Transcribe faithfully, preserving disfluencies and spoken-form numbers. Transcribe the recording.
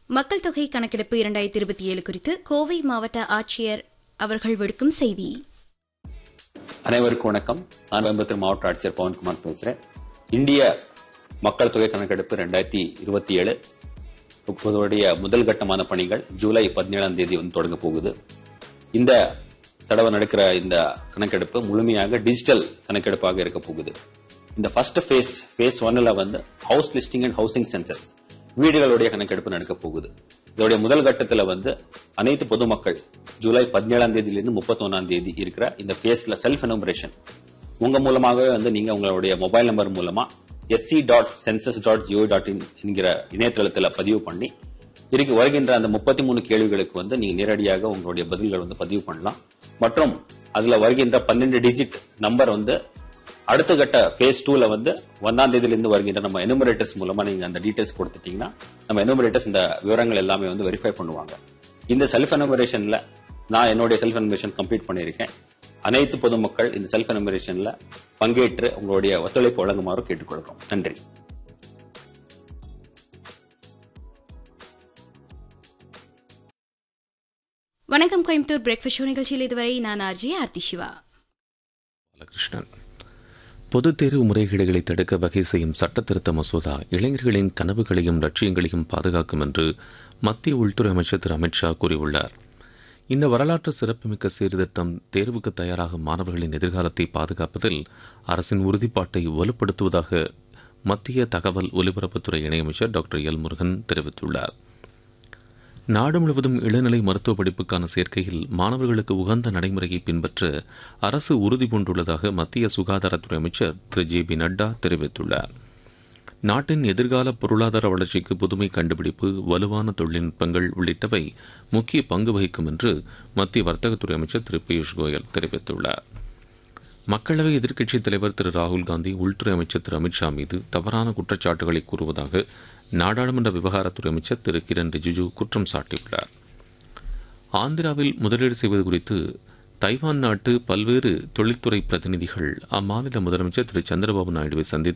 மக்கள் தொகை கணக்கெடுப்பு இரண்டாயிரத்தி இருபத்தி ஏழு குறித்து கோவை மாவட்ட ஆட்சியர் அவர்கள் விடுக்கும் செய்தி. அனைவருக்கும் வணக்கம். நான் கோயம்புத்தூர் மாவட்ட ஆட்சியர் பவன்குமார் பேசுறேன். இந்திய மக்கள் தொகை கணக்கெடுப்பு இரண்டாயிரத்தி இருபத்தி ஏழு இப்போதைய முதல் கட்டமான பணிகள் ஜூலை பதினேழாம் தேதி வந்து தொடங்க போகுது. இந்த தடவை நடக்கிற இந்த கணக்கெடுப்பு முழுமையாக டிஜிட்டல் கணக்கெடுப்பாக இருக்க போகுது. இந்த ஃபர்ஸ்ட் ஃபேஸ் ஃபேஸ் ஒன்ல வந்து house listing and housing census வீடுகளுடைய கணக்கெடுப்பு நடக்க போகுது. இதோடைய முதல் கட்டத்தில் வந்து அனைத்து பொதுமக்கள் ஜூலை பதினேழாம் தேதியிலிருந்து முப்பத்தி ஒன்னாம் தேதி இருக்கிற இந்த ஃபேஸ்ல செல்ஃப் எனுமரேஷன் உங்க மூலமாகவே வந்து நீங்க உங்களுடைய மொபைல் நம்பர் மூலமா SC dot census dot GO dot in என்கிற இணையதளத்தில் பதிவு பண்ணி இருக்கு வருகின்ற அந்த முப்பத்தி மூணு கேள்விகளுக்கு வந்து நீங்க நேரடியாக உங்களுடைய பதில்கள் வந்து பதிவு பண்ணலாம். மற்றும் அதுல வருகின்ற பன்னெண்டு டிஜிட் நம்பர் வந்து அடுத்த கட்ட பேஸ் டூல வந்து ஒன்னாம் தேதியிலிருந்து வருகின்ற நம்ம எனுமரேட்டர்ஸ் மூலமா நீங்க அந்த டீடைல்ஸ் கொடுத்துட்டீங்கன்னா நம்ம எனுமரேட்டர்ஸ் இந்த விவரங்கள் எல்லாமே வந்து வெரிஃபை பண்ணுவாங்க. இந்த செல்ஃப் எனுமரேஷன்ல நான் என்னுடைய செல்ஃப் எனுமரேஷன் கம்ப்ளீட் பண்ணியிருக்கேன். அனைத்து பொதுமக்கள் இந்த செல்ஃப் எனுமரேஷன்ல பங்கேற்று உங்களுடைய ஒத்துழைப்பு வழங்குமாறு கேட்டுக்கொள்கிறோம். நன்றி. வணக்கம் கோயம்புத்தூர் பிரேக்ஃபாஸ்ட் ஷோ நிகழ்ச்சியில் இதுவரை நான் ஆர்ஜி ஆர்த்தி சிவா. பாலகிருஷ்ணன். பொதுத் தேர்வு முறைகேடுகளை தடுக்க வகை செய்யும் சட்ட திருத்த மசோதா இளைஞர்களின் கனவுகளையும் லட்சியங்களையும் பாதுகாக்கும் என்று மத்திய உள்துறை அமைச்சர் திரு அமித்ஷா கூறியுள்ளார். இந்த வரலாற்று சிறப்புமிக்க சீர்திருத்தம் தேர்வுக்கு தயாராகும் மாணவர்களின் எதிர்காலத்தை பாதுகாப்பதில் அரசின் உறுதிப்பாட்டை வலுப்படுத்துவதாக மத்திய தகவல் ஒலிபரப்புத்துறை இணையமைச்சர் டாக்டர் எல் முருகன் தெரிவித்துள்ளார். நாடு முழுவதும் இளநிலை மருத்துவ படிப்புக்கான சேர்க்கையில் மாணவர்களுக்கு உகந்த நடைமுறையை பின்பற்ற அரசு உறுதி பூண்டுள்ளதாக மத்திய சுகாதாரத்துறை அமைச்சர் திரு ஜே பி நட்டா தெரிவித்துள்ளார். நாட்டின் எதிர்கால பொருளாதார வளர்ச்சிக்கு புதுமை கண்டுபிடிப்பு, வலுவான தொழில்நுட்பங்கள் உள்ளிட்டவை முக்கிய பங்கு வகிக்கும் என்று மத்திய வர்த்தகத்துறை அமைச்சர் திரு பியூஷ் கோயல் தெரிவித்துள்ளார். மக்களவை எதிர்க்கட்சித் தலைவர் திரு ராகுல் காந்தி உள்துறை அமைச்சர் திரு அமித்ஷா மீது தவறான குற்றச்சாட்டுகளை கூறுவதாக நாடாளுமன்ற விவகாரத்துறை அமைச்சர் திரு கிரண் ரிஜிஜு குற்றம் சாட்டியுள்ளார். ஆந்திராவில் முதலீடு செய்வது குறித்து தைவான் நாட்டு பல்வேறு தொழில்துறை பிரதிநிதிகள் அம்மாநில முதலமைச்சர் திரு சந்திரபாபு நாயுடுவை சந்தித்து